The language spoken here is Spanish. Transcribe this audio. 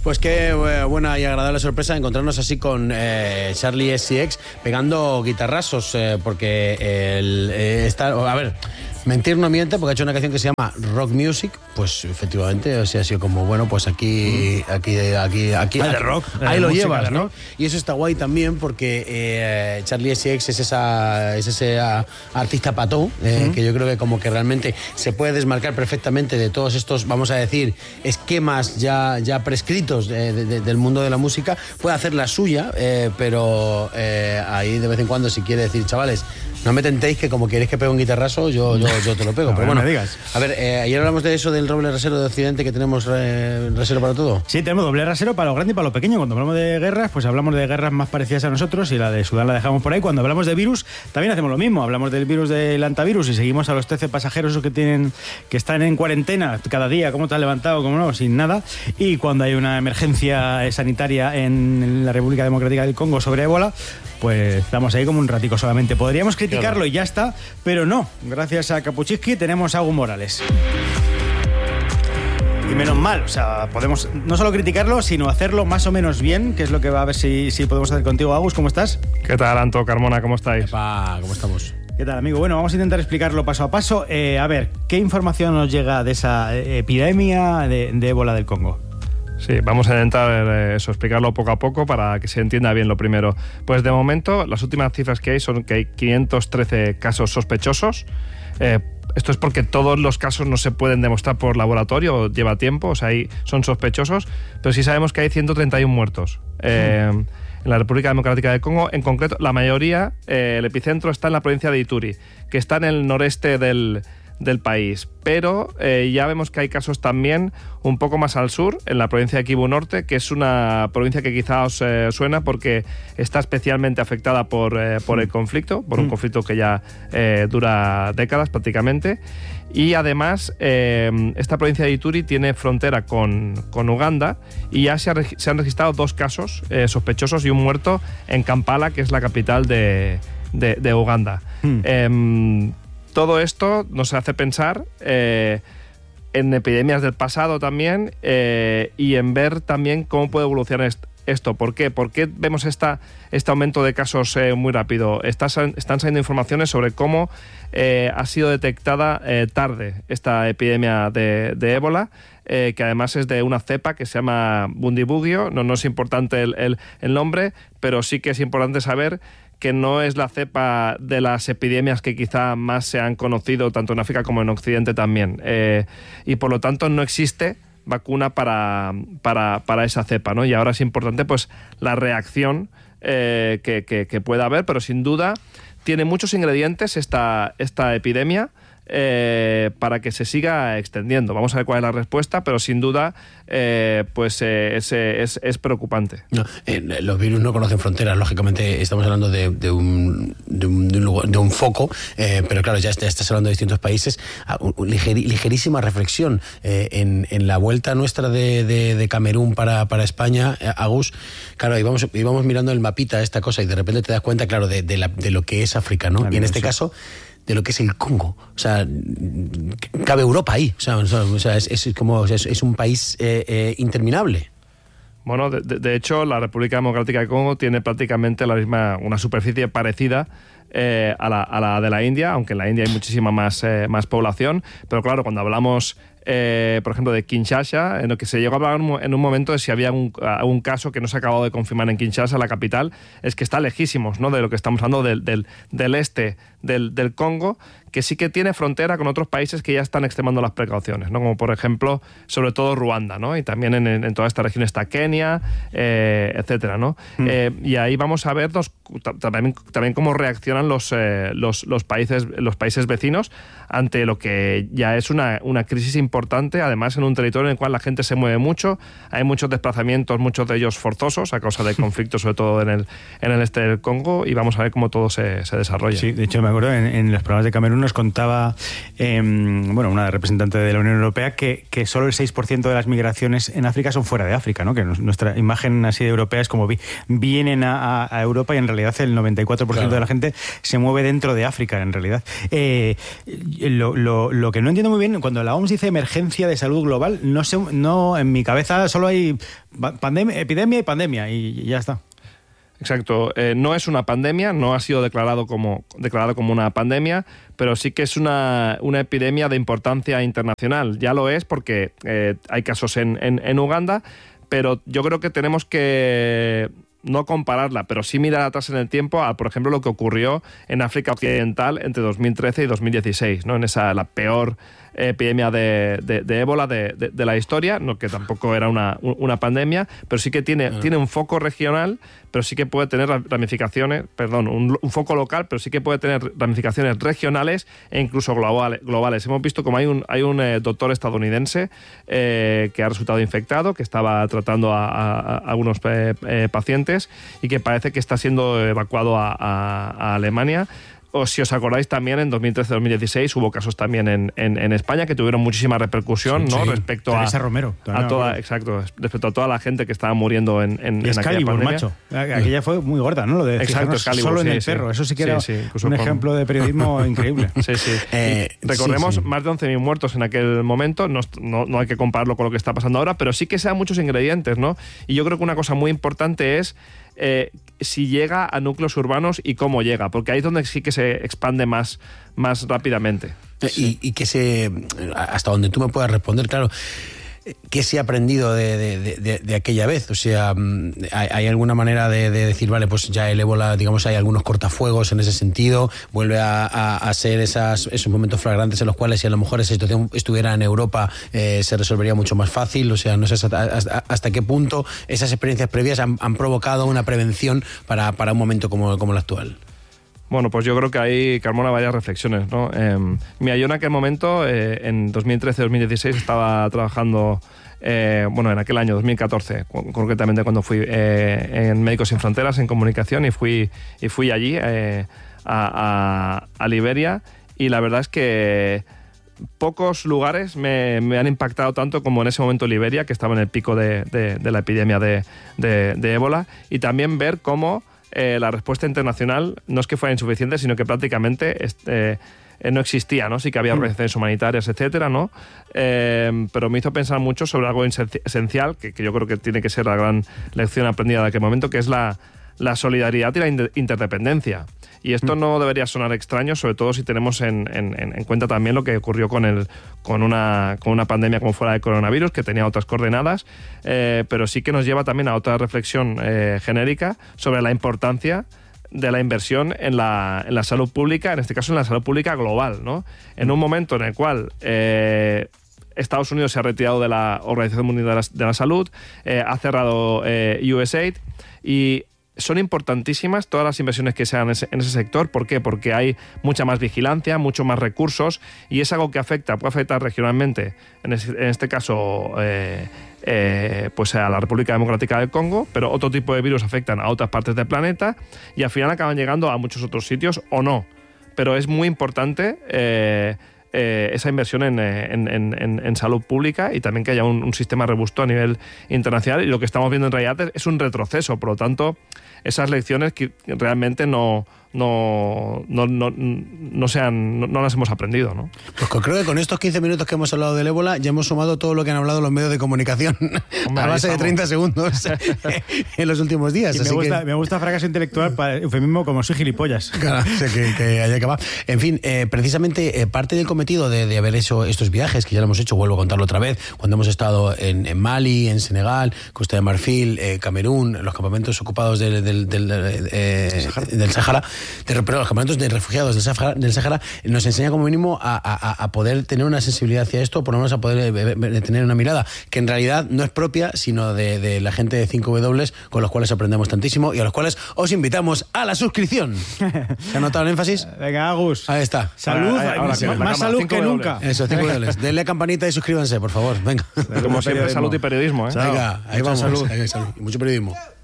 Pues qué buena y agradable sorpresa encontrarnos así con Charli XCX pegando guitarrazos, porque está... A ver, mentir no miente, porque ha hecho una canción que se llama Rock Music, pues efectivamente, o sea, ha sido como, bueno, pues aquí de rock, ahí lo música, llevas, ¿no? rock. Y eso está guay también porque Charli XCX es ese artista pató, que yo creo que como que realmente se puede desmarcar perfectamente de todos estos, vamos a decir, esquemas ya prescritos del mundo de la música. Puede hacer la suya, pero ahí de vez en cuando, si quiere decir, chavales, no me tentéis, que como queréis que pegue un guitarrazo, yo te lo pego. Pero bueno, me digas. A ver, ayer hablamos de eso, del doble rasero de Occidente, que tenemos rasero para todo. Sí, tenemos doble rasero para lo grande y para lo pequeño. Cuando hablamos de guerras, pues hablamos de guerras más parecidas a nosotros, y la de Sudán la dejamos por ahí. Cuando hablamos de virus, también hacemos lo mismo. Hablamos del virus del antivirus y seguimos a los 13 pasajeros que están en cuarentena cada día, cómo te has levantado, cómo no, sin nada. Y cuando hay una emergencia sanitaria en la República Democrática del Congo sobre ébola, pues estamos ahí como un ratico solamente. Podríamos criticarlo y ya está, pero no. Gracias a Kapuczynski tenemos a Agus Morales. Y menos mal, o sea, podemos no solo criticarlo, sino hacerlo más o menos bien, que es lo que va a ver si podemos hacer contigo. Agus, ¿cómo estás? ¿Qué tal, Anto, Carmona? ¿Cómo estáis? Epa, ¿cómo estamos? ¿Qué tal, amigo? Bueno, vamos a intentar explicarlo paso a paso. A ver, ¿qué información nos llega de esa epidemia de ébola del Congo? Sí, vamos a intentar explicarlo poco a poco para que se entienda bien lo primero. Pues de momento, las últimas cifras que hay son que hay 513 casos sospechosos. Esto es porque todos los casos no se pueden demostrar por laboratorio, lleva tiempo, o sea, son sospechosos, pero sí sabemos que hay 131 muertos. En la República Democrática del Congo, en concreto, la mayoría, el epicentro está en la provincia de Ituri, que está en el noreste del país, pero ya vemos que hay casos también un poco más al sur, en la provincia de Kivu Norte, que es una provincia que quizá os suena porque está especialmente afectada por el conflicto, por un conflicto que ya dura décadas prácticamente, y además esta provincia de Ituri tiene frontera con Uganda, y ya se han registrado 2 casos sospechosos y un muerto en Kampala, que es la capital de Uganda. Todo esto nos hace pensar en epidemias del pasado también, y en ver también cómo puede evolucionar esto. ¿Por qué? ¿Por qué vemos este aumento de casos muy rápido? Están saliendo informaciones sobre cómo ha sido detectada tarde esta epidemia de ébola, que además es de una cepa que se llama Bundibugyo. No es importante el nombre, pero sí que es importante saber que no es la cepa de las epidemias que quizá más se han conocido tanto en África como en Occidente también, y por lo tanto no existe vacuna para esa cepa, ¿no? Y ahora es importante pues la reacción que pueda haber, pero sin duda tiene muchos ingredientes esta epidemia para que se siga extendiendo. Vamos a ver cuál es la respuesta, pero sin duda es preocupante. No, los virus no conocen fronteras, lógicamente estamos hablando de un foco, pero claro, ya estás hablando de distintos países. Ligerísima reflexión en la vuelta nuestra de Camerún para España, Agus, claro, íbamos mirando el mapita esta cosa y de repente te das cuenta, claro, de lo que es África, ¿no? Y en este caso de lo que es el Congo, o sea, cabe Europa ahí, o sea es un país interminable. Bueno, de hecho, la República Democrática del Congo tiene prácticamente una superficie parecida a la de la India, aunque en la India hay muchísima más población, pero claro, cuando hablamos por ejemplo de Kinshasa, en lo que se llegó a hablar en un momento de si había un caso que no se ha acabado de confirmar en Kinshasa, la capital, es que está lejísimos, ¿no?, de lo que estamos hablando del este del Congo, que sí que tiene frontera con otros países que ya están extremando las precauciones, ¿no?, como por ejemplo, sobre todo Ruanda, ¿no?, y también en toda esta región está Kenia, etcétera, ¿no? Y ahí vamos a ver también cómo reaccionan los países vecinos ante lo que ya es una crisis importante, además en un territorio en el cual la gente se mueve mucho, hay muchos desplazamientos, muchos de ellos forzosos a causa de conflictos, sobre todo en el este del Congo, y vamos a ver cómo todo se desarrolla. Sí, de hecho me acuerdo en los programas de Camerún nos contaba una representante de la Unión Europea que solo el 6% de las migraciones en África son fuera de África, ¿no? Que nuestra imagen así europea es como vienen a Europa y en realidad el 94% de la gente se mueve dentro de África, en realidad. Lo que no entiendo muy bien, cuando la OMS dice emergencia de salud global, no en mi cabeza solo hay epidemia y pandemia y ya está. Exacto, no es una pandemia, no ha sido declarado como una pandemia, pero sí que es una epidemia de importancia internacional. Ya lo es porque hay casos en Uganda, pero yo creo que tenemos que no compararla, pero sí mirar atrás en el tiempo a, por ejemplo, lo que ocurrió en África Occidental entre 2013 y 2016, ¿no? En la peor epidemia de ébola de la historia, no, que tampoco era una pandemia, pero sí que tiene un foco regional, pero sí que puede tener ramificaciones, un foco local, pero sí que puede tener ramificaciones regionales e incluso globales. Hemos visto como hay un doctor estadounidense que ha resultado infectado, que estaba tratando a algunos pacientes y que parece que está siendo evacuado a Alemania. O si os acordáis también, en 2013-2016 hubo casos también en España que tuvieron muchísima repercusión, ¿no? Respecto Teresa Romero, respecto a toda la gente que estaba muriendo en aquella pandemia. Macho. Aquella fue muy gorda, ¿no? Lo de solo en el perro. Eso sí que era un ejemplo de periodismo increíble. Sí. Recordemos, más de 11.000 muertos en aquel momento. No hay que compararlo con lo que está pasando ahora, pero sí que sean muchos ingredientes, ¿no? Y yo creo que una cosa muy importante es si llega a núcleos urbanos y cómo llega, porque ahí es donde sí que se expande más rápidamente. Y que hasta donde tú me puedas responder, claro, ¿qué se ha aprendido de aquella vez? O sea, ¿hay alguna manera de decir, vale, pues ya el ébola, digamos, hay algunos cortafuegos en ese sentido, vuelve a ser esos momentos flagrantes en los cuales si a lo mejor esa situación estuviera en Europa se resolvería mucho más fácil? O sea, no sé hasta qué punto esas experiencias previas han provocado una prevención para un momento como el actual. Bueno, pues yo creo que hay, Carmona, varias reflexiones, ¿no? Mira, yo en aquel momento, en 2013-2016, estaba trabajando, en aquel año, 2014, concretamente cuando fui en Médicos Sin Fronteras, en comunicación, y fui allí a Liberia, y la verdad es que pocos lugares me han impactado tanto como en ese momento Liberia, que estaba en el pico de la epidemia de ébola, y también ver cómo la respuesta internacional no es que fuera insuficiente, sino que prácticamente no existía, ¿no? Sí que había organizaciones humanitarias, etcétera, ¿no? Pero me hizo pensar mucho sobre algo esencial, que yo creo que tiene que ser la gran lección aprendida de aquel momento, que es la solidaridad y la interdependencia. Y esto no debería sonar extraño, sobre todo si tenemos en cuenta también lo que ocurrió con una pandemia como fuera del coronavirus, que tenía otras coordenadas, pero sí que nos lleva también a otra reflexión genérica sobre la importancia de la inversión en la salud pública, en este caso en la salud pública global, ¿no? En un momento en el cual Estados Unidos se ha retirado de la Organización Mundial de la Salud, ha cerrado USAID, y son importantísimas todas las inversiones que se hagan en ese sector. ¿Por qué? Porque hay mucha más vigilancia, mucho más recursos, y es algo que puede afectar regionalmente, en este caso pues a la República Democrática del Congo, pero otro tipo de virus afectan a otras partes del planeta y al final acaban llegando a muchos otros sitios o no. Pero es muy importante esa inversión en salud pública, y también que haya un sistema robusto a nivel internacional, y lo que estamos viendo en realidad es un retroceso. Por lo tanto, esas lecciones que realmente no las hemos aprendido, ¿no? Pues creo que con estos 15 minutos que hemos hablado del ébola ya hemos sumado todo lo que han hablado los medios de comunicación a base de 30 segundos en los últimos días. Me gusta fracaso intelectual para eufemismo, como soy gilipollas. Claro, que haya acabado. En fin, precisamente parte del cometido de haber hecho estos viajes, que ya lo hemos hecho, vuelvo a contarlo otra vez, cuando hemos estado en Mali, en Senegal, Costa de Marfil, Camerún, los campamentos ocupados del Sahara, pero los campamentos de refugiados del Sahara, nos enseña como mínimo a poder tener una sensibilidad hacia esto, por lo menos a poder tener una mirada que en realidad no es propia, sino de la gente de 5W, con los cuales aprendemos tantísimo y a los cuales os invitamos a la suscripción. ¿Se ha notado el énfasis? Venga, Agus. Ahí está. Salud, más salud que nunca. Eso, 5W. Denle a campanita y suscríbanse, por favor. Venga. Como siempre, salud y periodismo, ¿eh? Venga, ahí vamos. Salud. Y mucho periodismo.